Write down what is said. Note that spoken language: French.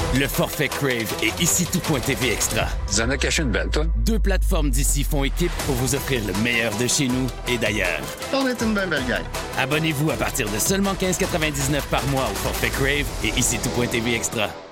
Le forfait Crave et ici tout.tv Extra. Tu en as caché une belle, toi? 2 plateformes d'ici font équipe pour vous offrir le meilleur de chez nous et d'ailleurs. On est une belle gang. Abonnez-vous à partir de seulement 15,99 par mois au forfait Crave et ici tout.tv Extra.